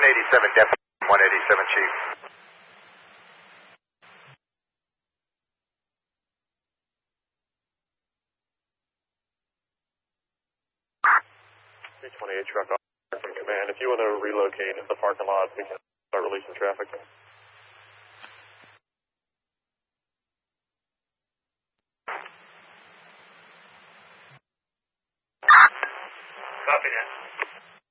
187, Def 187, Chief. C-28 truck from command. If you want to relocate into the parking lot, we can start releasing traffic. Copy that.